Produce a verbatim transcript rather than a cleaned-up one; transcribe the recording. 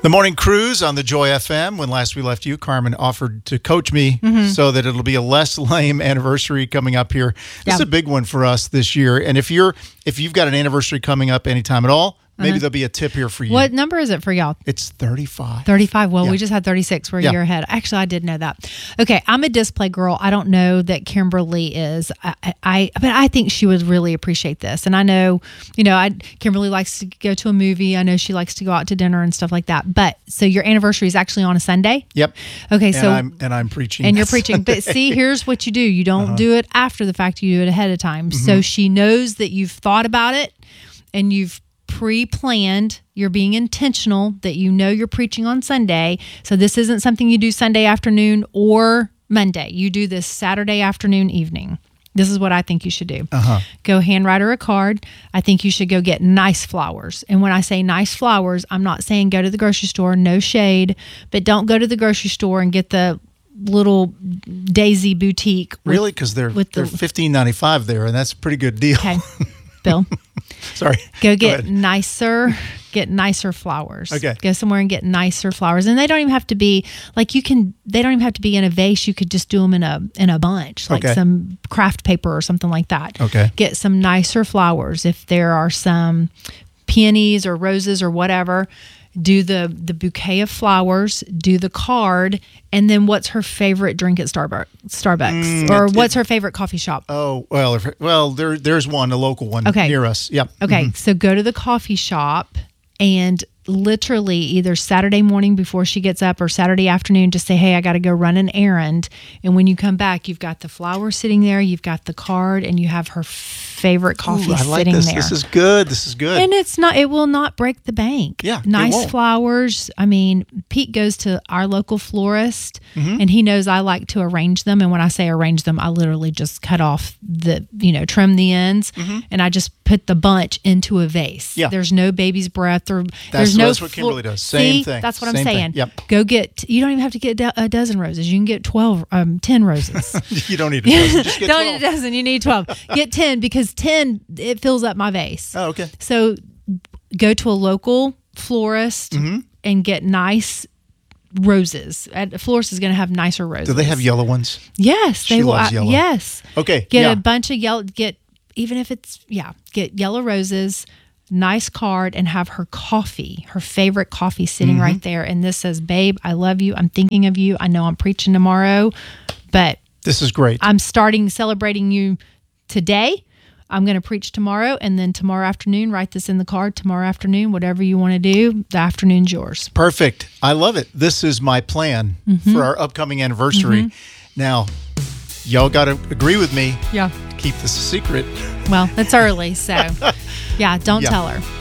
The morning cruise on the Joy F M. When last we left you, Carmen offered to coach me mm-hmm. so that it'll be a less lame anniversary coming up here. This yeah. is a big one for us this year. And if you're if you've got an anniversary coming up anytime at all, maybe uh-huh. there'll be a tip here for you. What number is it for y'all? It's thirty-five. thirty-five. Well, yeah. we just had thirty-six. We're a yeah. year ahead. Actually, I did know that. Okay, I'm a display girl. I don't know that Kimberly is. I, I but I think she would really appreciate this. And I know, you know, I Kimberly likes to go to a movie. I know she likes to go out to dinner and stuff like that. But so your anniversary is actually on a Sunday? Yep. Okay, so and I'm, and I'm preaching. And you're preaching. But see, here's what you do. You don't uh-huh. do it after the fact. You do it ahead of time. Mm-hmm. So she knows that you've thought about it and you've pre-planned. You're being intentional that you know you're preaching on Sunday. So this isn't something you do Sunday afternoon or Monday. You do this Saturday afternoon, evening. This is what I think you should do. Uh-huh. Go handwrite her a card. I think you should go get nice flowers. And when I say nice flowers, I'm not saying go to the grocery store, no shade, but don't go to the grocery store and get the little Daisy boutique. With, really? Because they're, with they're the, fifteen ninety-five there, and that's a pretty good deal. Okay. Bill. Sorry. Go get Go nicer, get nicer flowers. Okay. Go somewhere and get nicer flowers. And they don't even have to be like you can, they don't even have to be in a vase. You could just do them in a, in a bunch, like okay. some craft paper or something like that. Okay. Get some nicer flowers. If there are some peonies or roses or whatever, do the, the bouquet of flowers, do the card, and then what's her favorite drink at Starbucks? Starbucks, mm, or it, what's it, her favorite coffee shop? Oh, well, if, well, there there's one, a local one okay. near us. Yep. Okay, mm-hmm. so go to the coffee shop and literally either Saturday morning before she gets up or Saturday afternoon, just say, hey, I got to go run an errand. And when you come back, you've got the flower sitting there, you've got the card, and you have her favorite coffee Ooh, I like sitting this. there. This is good. This is good. And it's not, it will not break the bank. Yeah. Nice flowers. I mean, Pete goes to our local florist mm-hmm. and he knows I like to arrange them. And when I say arrange them, I literally just cut off the, you know, trim the ends mm-hmm. and I just put the bunch into a vase. Yeah. There's no baby's breath or that's, there's no. That's what Kimberly does. Same See, thing. That's what Same I'm saying. Thing. Yep. Go get, you don't even have to get a dozen roses. You can get twelve, um, ten roses. You don't need a dozen. Just get don't twelve. need a dozen. You need twelve. Get ten because ten, it fills up my vase. Oh, okay. So go to a local florist mm-hmm. and get nice roses. A florist is going to have nicer roses. Do they have yellow ones? Yes. She they loves will. yellow. Yes. Okay. Get yeah. a bunch of yellow, get, even if it's, yeah, get yellow roses, nice card, and have her coffee, her favorite coffee sitting mm-hmm. right there. And this says, babe, I love you. I'm thinking of you. I know I'm preaching tomorrow, but this is great. I'm starting celebrating you today. I'm going to preach tomorrow, and then tomorrow afternoon, write this in the card. Tomorrow afternoon, whatever you want to do, the afternoon's yours. Perfect. I love it. This is my plan mm-hmm. for our upcoming anniversary. Mm-hmm. Now, y'all got to agree with me. Yeah. Keep this a secret. Well, it's early, so yeah, don't yeah. tell her.